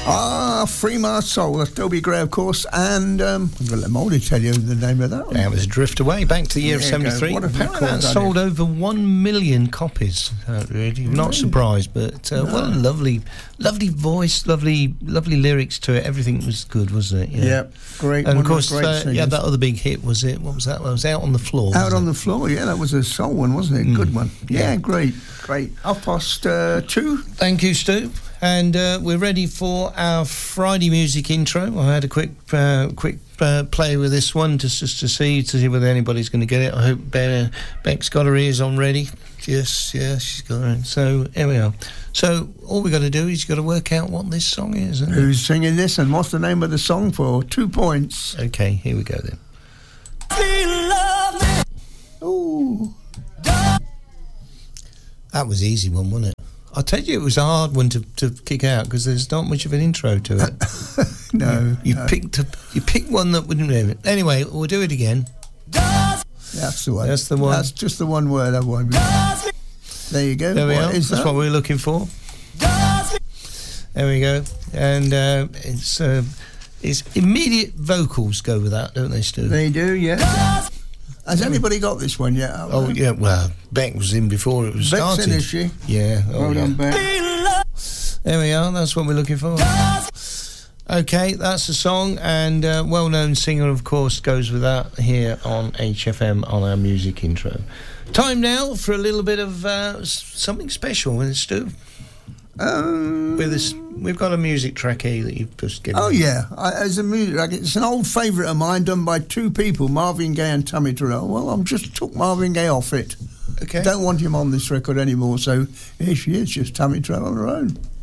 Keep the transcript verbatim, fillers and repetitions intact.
Ah, Free My Soul. That's Toby Gray, of course, and um, I'm going to let Moldy tell you the name of that one. That was Drift Away, back to the year there of seventy-three. Apparently that sold over one million copies. Uh, really, not surprised, but uh, no. What a lovely, lovely voice, lovely, lovely lyrics to it. Everything was good, wasn't it? Yeah, yeah, great. And of course, uh, yeah, that other big hit was it? What was that? Well, it was Out on the Floor. Out on it? the Floor. Yeah, that was a soul one, wasn't it? Mm. Good one. Yeah, yeah, great, great. Half past uh, two. Thank you, Stu. And uh, we're ready for our Friday music intro. I had a quick uh, quick uh, play with this one just, just to see to see whether anybody's going to get it. I hope Be- Beck's got her ears on ready. Yes, yes, she's got her. So here we are. So all we got to do is you've got to work out what this song is. Isn't Who's it? singing this and what's the name of the song for? Two points. Okay, here we go then. Ooh. That was an easy one, wasn't it? I'll tell you, it was a hard one to, to kick out because there's not much of an intro to it. no, you, you no. picked a, you picked one that wouldn't do it. Anyway, we'll do it again. That's the one. That's the one. That's just the one word I won't be. There you go. There we what are. Is That's that? what we're looking for. There we go. And uh, it's uh, it's immediate vocals go with that, don't they, Stu? They do, yeah. Has anybody got this one yet? Oh, yeah, well, Beck was in before it was Beck's started. in, is she? Yeah. Oh, Hold yeah. on, Beck. There we are, that's what we're looking for. Okay, that's the song, and uh, well-known singer, of course, goes with that here on H F M on our music intro. Time now for a little bit of uh, something special with Stu. Um, with this, we've got a music track here that you've just given. Oh me. yeah, I, as a music track, it's an old favourite of mine, done by two people, Marvin Gaye and Tammy Terrell. Well, I've just took Marvin Gaye off it. Okay. Don't want him on this record anymore, so here she is, just Tammy Terrell on her own.